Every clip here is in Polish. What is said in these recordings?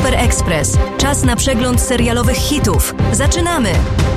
Super Express. Czas na przegląd serialowych hitów. Zaczynamy!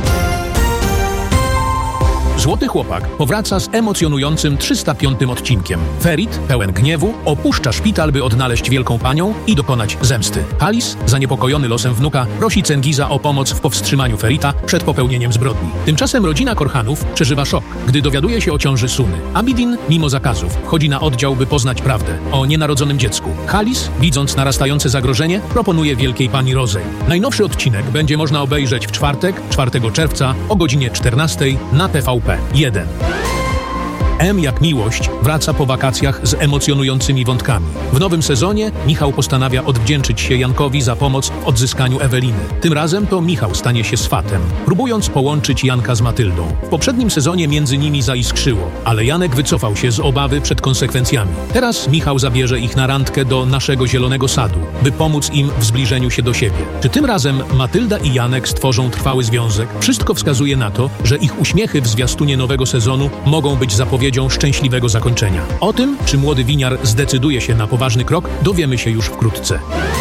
Złoty chłopak powraca z emocjonującym 305 odcinkiem. Ferit, pełen gniewu, opuszcza szpital, by odnaleźć wielką panią i dokonać zemsty. Halis, zaniepokojony losem wnuka, prosi Cengiza o pomoc w powstrzymaniu Ferita przed popełnieniem zbrodni. Tymczasem rodzina Korhanów przeżywa szok, gdy dowiaduje się o ciąży Suny. Abidin, mimo zakazów, wchodzi na oddział, by poznać prawdę o nienarodzonym dziecku. Halis, widząc narastające zagrożenie, proponuje wielkiej pani Rozej. Najnowszy odcinek będzie można obejrzeć w czwartek, 4 czerwca o godzinie 14 na TVP 1. M jak miłość wraca po wakacjach z emocjonującymi wątkami. W nowym sezonie Michał postanawia odwdzięczyć się Jankowi za pomoc w odzyskaniu Eweliny. Tym razem to Michał stanie się swatem, próbując połączyć Janka z Matyldą. W poprzednim sezonie między nimi zaiskrzyło, ale Janek wycofał się z obawy przed konsekwencjami. Teraz Michał zabierze ich na randkę do naszego Zielonego Sadu, by pomóc im w zbliżeniu się do siebie. Czy tym razem Matylda i Janek stworzą trwały związek? Wszystko wskazuje na to, że ich uśmiechy w zwiastunie nowego sezonu mogą być zapowiedzią szczęśliwego zakończenia. O tym, czy młody winiar zdecyduje się na poważny krok, dowiemy się już wkrótce.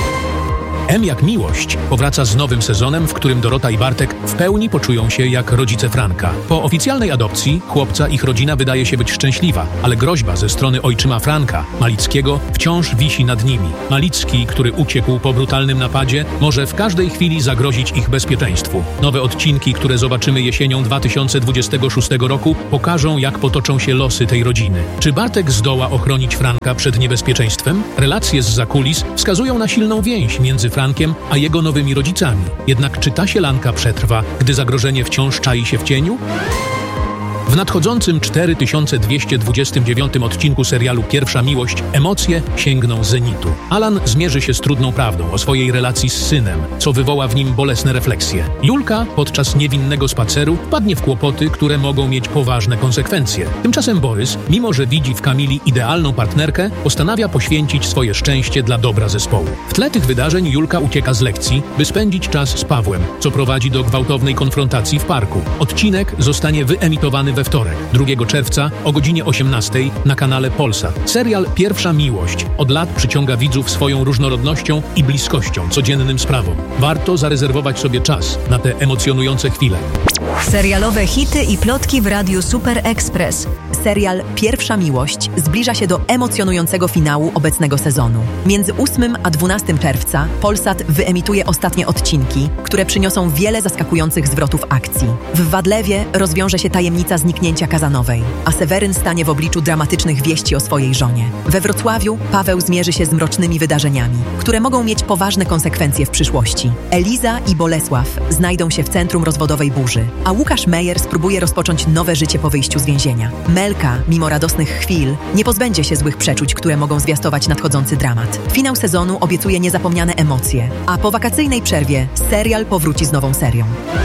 M jak miłość powraca z nowym sezonem, w którym Dorota i Bartek w pełni poczują się jak rodzice Franka. Po oficjalnej adopcji chłopca ich rodzina wydaje się być szczęśliwa, ale groźba ze strony ojczyma Franka, Malickiego, wciąż wisi nad nimi. Malicki, który uciekł po brutalnym napadzie, może w każdej chwili zagrozić ich bezpieczeństwu. Nowe odcinki, które zobaczymy jesienią 2026 roku, pokażą, jak potoczą się losy tej rodziny. Czy Bartek zdoła ochronić Franka przed niebezpieczeństwem? Relacje z zakulis wskazują na silną więź między Frankiem a jego nowymi rodzicami. Jednak czy ta sielanka przetrwa, gdy zagrożenie wciąż czai się w cieniu? W nadchodzącym 4229 odcinku serialu Pierwsza miłość emocje sięgną zenitu. Alan zmierzy się z trudną prawdą o swojej relacji z synem, co wywoła w nim bolesne refleksje. Julka podczas niewinnego spaceru wpadnie w kłopoty, które mogą mieć poważne konsekwencje. Tymczasem Borys, mimo że widzi w Kamili idealną partnerkę, postanawia poświęcić swoje szczęście dla dobra zespołu. W tle tych wydarzeń Julka ucieka z lekcji, by spędzić czas z Pawłem, co prowadzi do gwałtownej konfrontacji w parku. Odcinek zostanie wyemitowany we wtorek, 2 czerwca o godzinie 18 na kanale Polsat. Serial Pierwsza miłość od lat przyciąga widzów swoją różnorodnością i bliskością codziennym sprawom. Warto zarezerwować sobie czas na te emocjonujące chwile. Serialowe hity i plotki w Radiu Super Express. Serial Pierwsza miłość zbliża się do emocjonującego finału obecnego sezonu. Między 8 a 12 czerwca Polsat wyemituje ostatnie odcinki, które przyniosą wiele zaskakujących zwrotów akcji. W Wadlewie rozwiąże się tajemnica zniknięcia Kazanowej, a Seweryn stanie w obliczu dramatycznych wieści o swojej żonie. We Wrocławiu Paweł zmierzy się z mrocznymi wydarzeniami, które mogą mieć poważne konsekwencje w przyszłości. Eliza i Bolesław znajdą się w centrum rozwodowej burzy, a Łukasz Meyer spróbuje rozpocząć nowe życie po wyjściu z więzienia. Melka, mimo radosnych chwil, nie pozbędzie się złych przeczuć, które mogą zwiastować nadchodzący dramat. Finał sezonu obiecuje niezapomniane emocje, a po wakacyjnej przerwie serial powróci z nową serią.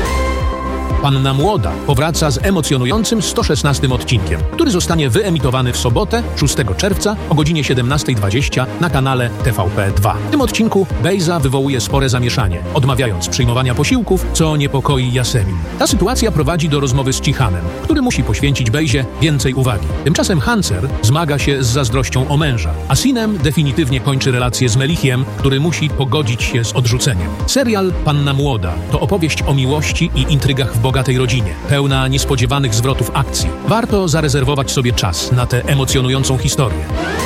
Panna Młoda powraca z emocjonującym 116 odcinkiem, który zostanie wyemitowany w sobotę, 6 czerwca o godzinie 17:20 na kanale TVP2. W tym odcinku Bejza wywołuje spore zamieszanie, odmawiając przyjmowania posiłków, co niepokoi Jasemin. Ta sytuacja prowadzi do rozmowy z Cichanem, który musi poświęcić Bejzie więcej uwagi. Tymczasem Hancer zmaga się z zazdrością o męża, a Sinem definitywnie kończy relację z Melichiem, który musi pogodzić się z odrzuceniem. Serial Panna Młoda to opowieść o miłości i intrygach w bogatej rodzinie, pełna niespodziewanych zwrotów akcji. Warto zarezerwować sobie czas na tę emocjonującą historię.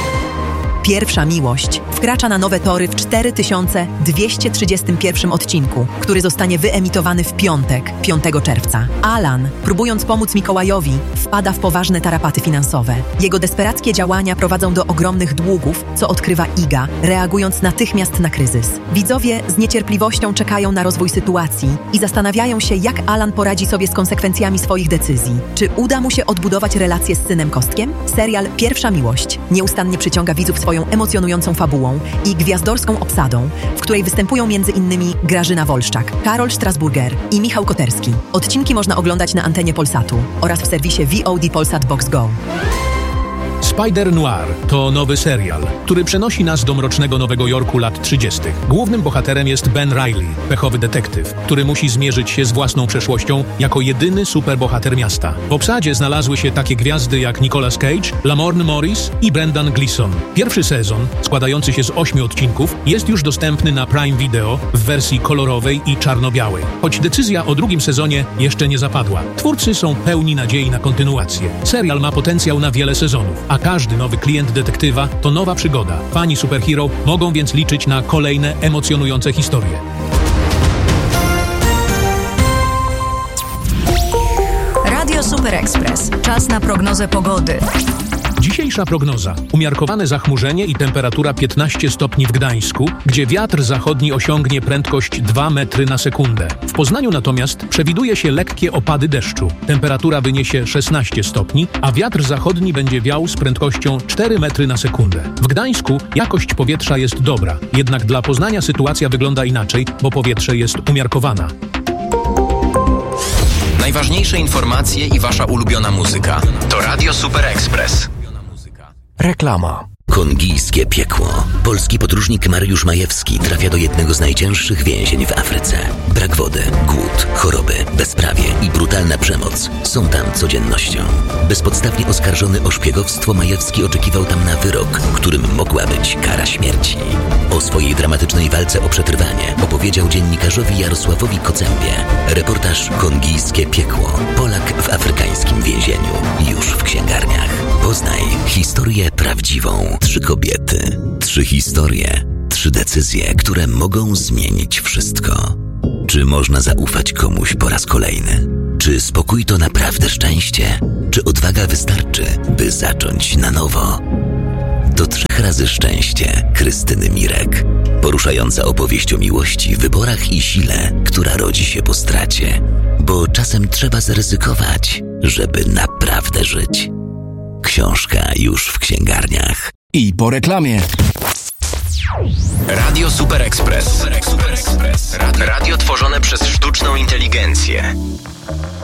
Pierwsza miłość wkracza na nowe tory w 4231 odcinku, który zostanie wyemitowany w piątek, 5 czerwca. Alan, próbując pomóc Mikołajowi, wpada w poważne tarapaty finansowe. Jego desperackie działania prowadzą do ogromnych długów, co odkrywa Iga, reagując natychmiast na kryzys. Widzowie z niecierpliwością czekają na rozwój sytuacji i zastanawiają się, jak Alan poradzi sobie z konsekwencjami swoich decyzji. Czy uda mu się odbudować relację z synem Kostkiem? Serial Pierwsza miłość nieustannie przyciąga widzów swoją emocjonującą fabułą i gwiazdorską obsadą, w której występują m.in. Grażyna Wolszczak, Karol Strasburger i Michał Koterski. Odcinki można oglądać na antenie Polsatu oraz w serwisie VOD Polsat Box Go. Spider Noir to nowy serial, który przenosi nas do mrocznego Nowego Jorku lat 30. Głównym bohaterem jest Ben Reilly, pechowy detektyw, który musi zmierzyć się z własną przeszłością jako jedyny superbohater miasta. W obsadzie znalazły się takie gwiazdy jak Nicolas Cage, Lamorne Morris i Brendan Gleeson. Pierwszy sezon, składający się z 8 odcinków, jest już dostępny na Prime Video w wersji kolorowej i czarno-białej. Choć decyzja o drugim sezonie jeszcze nie zapadła. Twórcy są pełni nadziei na kontynuację. Serial ma potencjał na wiele sezonów, a każdy nowy klient detektywa to nowa przygoda. Fani superhero mogą więc liczyć na kolejne emocjonujące historie. Radio Super Express. Czas na prognozę pogody. Dzisiejsza prognoza. Umiarkowane zachmurzenie i temperatura 15 stopni w Gdańsku, gdzie wiatr zachodni osiągnie prędkość 2 metry na sekundę. W Poznaniu natomiast przewiduje się lekkie opady deszczu. Temperatura wyniesie 16 stopni, a wiatr zachodni będzie wiał z prędkością 4 metry na sekundę. W Gdańsku jakość powietrza jest dobra, jednak dla Poznania sytuacja wygląda inaczej, bo powietrze jest umiarkowana. Najważniejsze informacje i wasza ulubiona muzyka to Radio Super Express. Reklama. Kongijskie piekło. Polski podróżnik Mariusz Majewski trafia do jednego z najcięższych więzień w Afryce. Brak wody, głód, choroby, bezprawie i brutalna przemoc są tam codziennością. Bezpodstawnie oskarżony o szpiegowstwo, Majewski oczekiwał tam na wyrok, którym mogła być kara śmierci. O swojej dramatycznej walce o przetrwanie opowiedział dziennikarzowi Jarosławowi Kocębie. Reportaż Kongijskie piekło. Polak w afrykańskim więzieniu. Już w księgarniach. Poznaj historię prawdziwą. 3 kobiety, 3 historie, 3 decyzje, które mogą zmienić wszystko. Czy można zaufać komuś po raz kolejny? Czy spokój to naprawdę szczęście? Czy odwaga wystarczy, by zacząć na nowo? To 3 razy szczęście Krystyny Mirek. Poruszająca opowieść o miłości, wyborach i sile, która rodzi się po stracie. Bo czasem trzeba zaryzykować, żeby naprawdę żyć. Książka już w księgarniach. I po reklamie. Radio Super Express. Radio tworzone przez sztuczną inteligencję.